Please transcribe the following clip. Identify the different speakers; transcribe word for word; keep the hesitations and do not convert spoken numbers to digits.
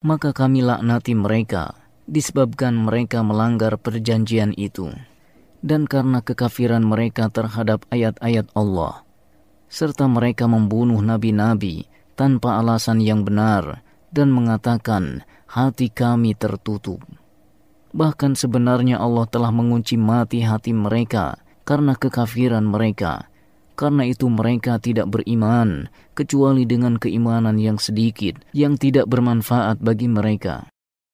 Speaker 1: maka kami laknati mereka disebabkan mereka melanggar perjanjian itu, dan karena kekafiran mereka terhadap ayat-ayat Allah, serta mereka membunuh nabi-nabi tanpa alasan yang benar dan mengatakan hati kami tertutup. Bahkan sebenarnya Allah telah mengunci mati hati mereka karena kekafiran mereka. Karena itu mereka tidak beriman kecuali dengan keimanan yang sedikit yang tidak bermanfaat bagi mereka.